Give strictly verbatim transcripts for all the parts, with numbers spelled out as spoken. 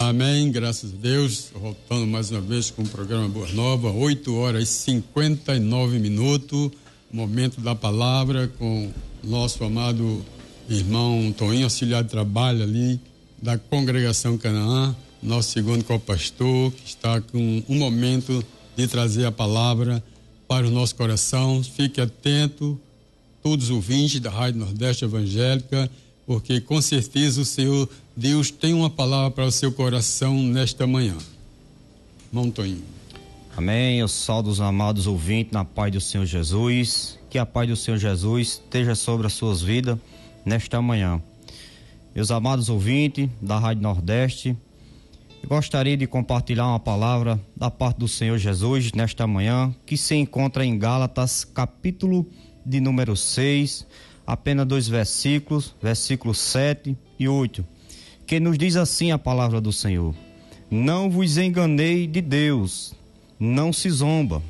Amém, graças a Deus. Voltando mais uma vez com o programa Boa Nova, oito horas e cinquenta e nove minutos, momento da palavra com nosso amado irmão Toninho, auxiliar de trabalho ali da Congregação Canaã, nosso segundo co-pastor, que está com um momento de trazer a palavra para o nosso coração. Fique atento, todos os ouvintes da Rádio Nordeste Evangélica, porque com certeza o Senhor Deus tem uma palavra para o seu coração nesta manhã. Irmão Toninho. Amém. Eu saúdo os amados ouvintes na paz do Senhor Jesus. Que a paz do Senhor Jesus esteja sobre as suas vidas nesta manhã. Meus amados ouvintes da Rádio Nordeste, eu gostaria de compartilhar uma palavra da parte do Senhor Jesus nesta manhã, que se encontra em Gálatas, capítulo de número seis, apenas dois versículos, versículos sete e oito, que nos diz assim a palavra do Senhor: não vos enganei de Deus, não se zomba,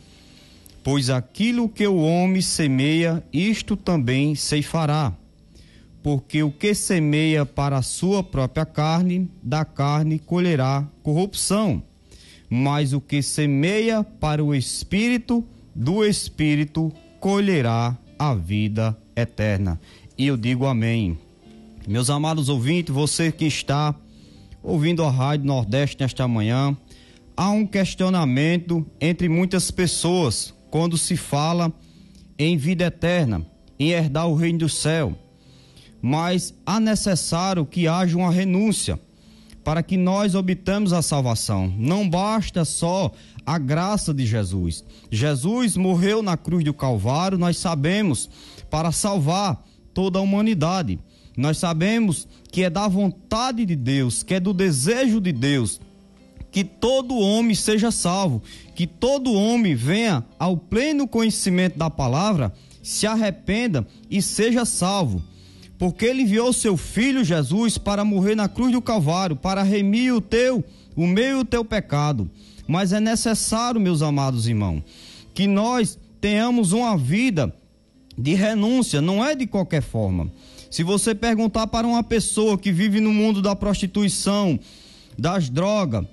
pois aquilo que o homem semeia, isto também ceifará. Porque o que semeia para a sua própria carne, da carne colherá corrupção. Mas o que semeia para o Espírito, do Espírito colherá a vida eterna. E eu digo amém. Meus amados ouvintes, você que está ouvindo a Rádio Nordeste nesta manhã, há um questionamento entre muitas pessoas quando se fala em vida eterna, em herdar o reino do céu. Mas há necessário que haja uma renúncia para que nós obtenhamos a salvação. Não basta só a graça de Jesus. Jesus morreu na cruz do Calvário, nós sabemos, para salvar toda a humanidade. Nós sabemos que é da vontade de Deus, que é do desejo de Deus, que todo homem seja salvo, que todo homem venha ao pleno conhecimento da palavra, se arrependa e seja salvo. Porque ele enviou seu filho Jesus para morrer na cruz do Calvário, para remir o teu, o meu e o teu pecado. Mas é necessário, meus amados irmãos, que nós tenhamos uma vida de renúncia, não é de qualquer forma. Se você perguntar para uma pessoa que vive no mundo da prostituição, das drogas,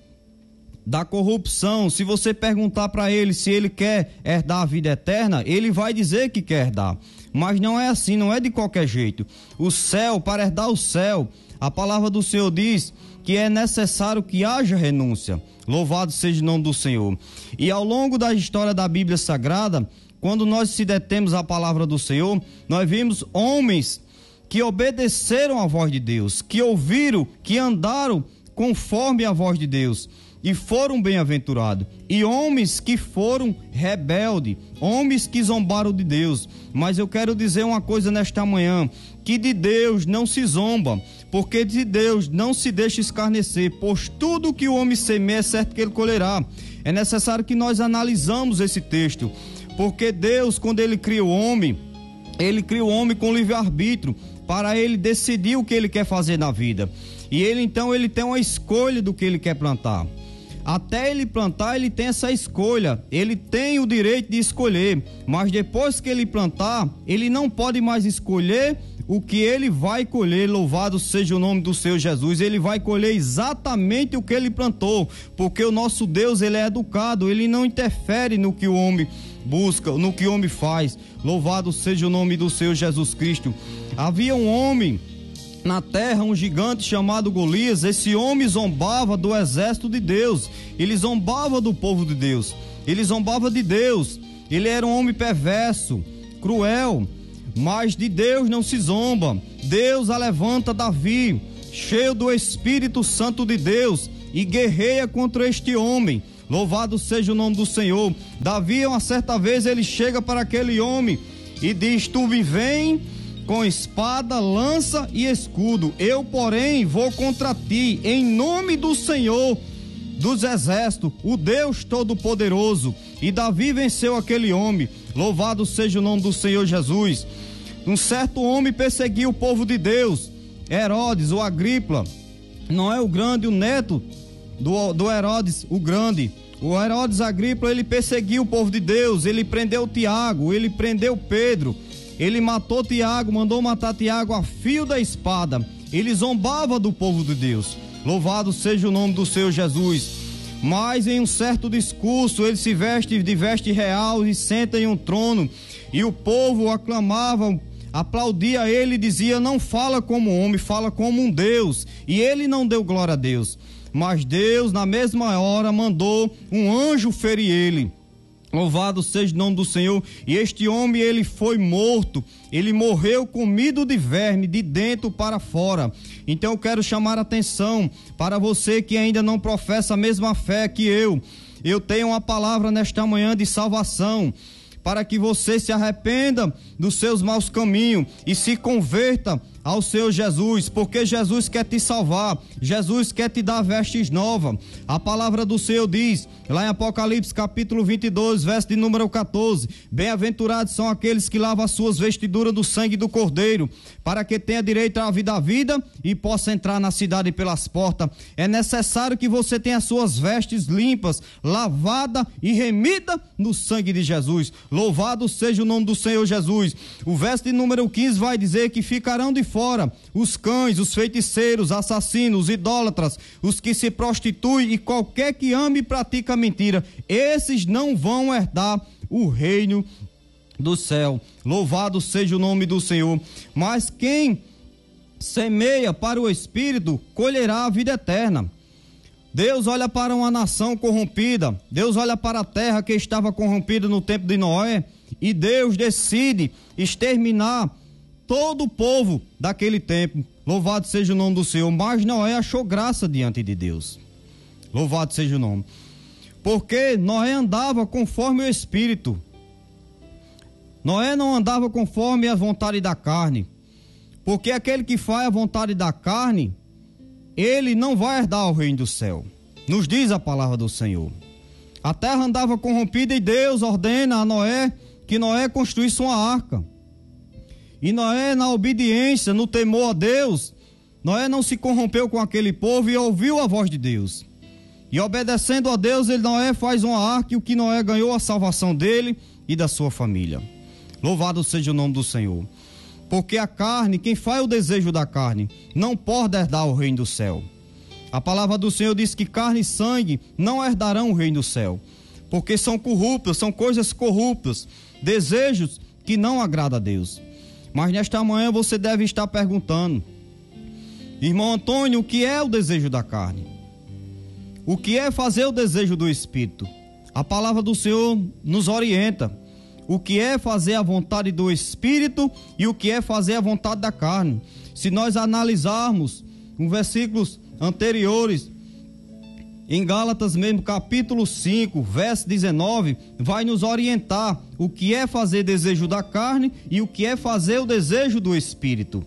da corrupção, se você perguntar para ele se ele quer herdar a vida eterna, ele vai dizer que quer herdar. Mas não é assim, não é de qualquer jeito. O céu, para herdar o céu, a palavra do Senhor diz que é necessário que haja renúncia. Louvado seja o nome do Senhor. E ao longo da história da Bíblia Sagrada, quando nós se detemos à palavra do Senhor, nós vimos homens que obedeceram à voz de Deus, que ouviram, que andaram conforme a voz de Deus e foram bem-aventurados, e homens que foram rebeldes, homens que zombaram de Deus. Mas eu quero dizer uma coisa nesta manhã, que de Deus não se zomba, porque de Deus não se deixa escarnecer, pois tudo que o homem semeia é certo que ele colherá. É necessário que nós analisamos esse texto, porque Deus, quando ele cria o homem, ele cria o homem com livre-arbítrio, para ele decidir o que ele quer fazer na vida, e ele então ele tem uma escolha do que ele quer plantar. Até ele plantar, ele tem essa escolha, ele tem o direito de escolher, mas depois que ele plantar, ele não pode mais escolher o que ele vai colher. Louvado seja o nome do Senhor Jesus. Ele vai colher exatamente o que ele plantou, porque o nosso Deus, ele é educado, ele não interfere no que o homem busca, no que o homem faz. Louvado seja o nome do Senhor Jesus Cristo. Havia um homem na terra, um gigante chamado Golias. Esse homem zombava do exército de Deus, ele zombava do povo de Deus, ele zombava de Deus. Ele era um homem perverso, cruel, mas de Deus não se zomba. Deus alevanta Davi, cheio do Espírito Santo de Deus, e guerreia contra este homem. Louvado seja o nome do Senhor. Davi, uma certa vez, ele chega para aquele homem e diz: tu me vem com espada, lança e escudo, eu porém vou contra ti em nome do Senhor dos exércitos, o Deus Todo-Poderoso. E Davi venceu aquele homem. Louvado seja o nome do Senhor Jesus. Um certo homem perseguiu o povo de Deus, Herodes, o Agripa, não é o grande, o neto do, do Herodes o grande. O Herodes Agripa, ele perseguiu o povo de Deus, ele prendeu Tiago, ele prendeu Pedro, ele matou Tiago, mandou matar Tiago a fio da espada. Ele zombava do povo de Deus. Louvado seja o nome do Senhor Jesus. Mas em um certo discurso ele se veste de veste real e senta em um trono, e o povo aclamava, aplaudia ele e dizia: não fala como homem, fala como um Deus. E ele não deu glória a Deus, mas Deus na mesma hora mandou um anjo ferir ele. Louvado seja o nome do Senhor. E este homem, ele foi morto, ele morreu comido de verme, de dentro para fora. Então eu quero chamar a atenção para você que ainda não professa a mesma fé que eu. Eu tenho uma palavra nesta manhã de salvação, para que você se arrependa dos seus maus caminhos e se converta ao Senhor Jesus, porque Jesus quer te salvar, Jesus quer te dar vestes novas. A palavra do Senhor diz, lá em Apocalipse capítulo vinte e dois, verso de número quatorze, bem-aventurados são aqueles que lavam as suas vestiduras do sangue do Cordeiro, para que tenha direito à vida à vida e possa entrar na cidade pelas portas. É necessário que você tenha as suas vestes limpas, lavada e remida no sangue de Jesus. Louvado seja o nome do Senhor Jesus. O verso de número quinze vai dizer que ficarão de fora os cães, os feiticeiros, assassinos, idólatras, os que se prostituem e qualquer que ame e pratica mentira. Esses não vão herdar o reino do céu. Louvado seja o nome do Senhor. Mas quem semeia para o Espírito colherá a vida eterna. Deus olha para uma nação corrompida, Deus olha para a terra que estava corrompida no tempo de Noé, e Deus decide exterminar todo o povo daquele tempo. Louvado seja o nome do Senhor. Mas Noé achou graça diante de Deus. Louvado seja o nome. Porque Noé andava conforme o Espírito. Noé não andava conforme a vontade da carne. Porque aquele que faz a vontade da carne, ele não vai herdar o reino do céu. Nos diz a palavra do Senhor. A terra andava corrompida e Deus ordena a Noé que Noé construísse uma arca. E Noé, na obediência, no temor a Deus, Noé não se corrompeu com aquele povo e ouviu a voz de Deus. E obedecendo a Deus, ele, Noé, faz uma arca, e o que Noé ganhou a salvação dele e da sua família. Louvado seja o nome do Senhor. Porque a carne, quem faz o desejo da carne, não pode herdar o reino do céu. A palavra do Senhor diz que carne e sangue não herdarão o reino do céu, porque são corruptas, são coisas corruptas, desejos que não agradam a Deus. Mas nesta manhã você deve estar perguntando: irmão Antônio, o que é o desejo da carne? O que é fazer o desejo do Espírito? A palavra do Senhor nos orienta. O que é fazer a vontade do Espírito e o que é fazer a vontade da carne. Se nós analisarmos os versículos anteriores, em Gálatas mesmo, capítulo cinco, verso dezenove, vai nos orientar o que é fazer desejo da carne e o que é fazer o desejo do Espírito.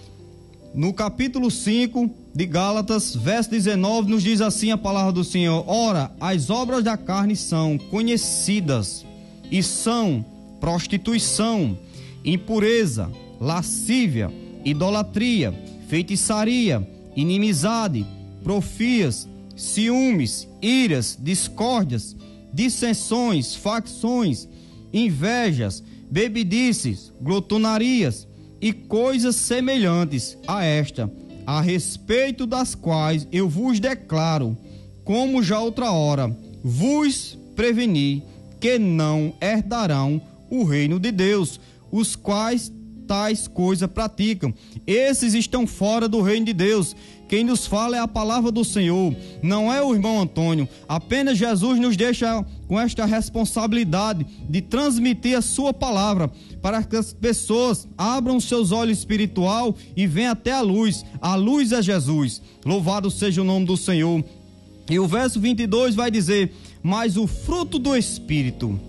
No capítulo cinco de Gálatas, verso dezenove, nos diz assim a palavra do Senhor: ora, as obras da carne são conhecidas, e são prostituição, impureza, lascívia, idolatria, feitiçaria, inimizade, profias, ciúmes, iras, discórdias, dissensões, facções, invejas, bebedices, glutonarias e coisas semelhantes a esta, a respeito das quais eu vos declaro, como já outra hora vos preveni, que não herdarão o reino de Deus, os quais tais coisas praticam. Esses estão fora do reino de Deus. Quem nos fala é a palavra do Senhor, não é o irmão Antônio. Apenas Jesus nos deixa com esta responsabilidade de transmitir a sua palavra, para que as pessoas abram seus olhos espiritual e venham até a luz. A luz é Jesus. Louvado seja o nome do Senhor. E o verso vinte e dois vai dizer: mas o fruto do Espírito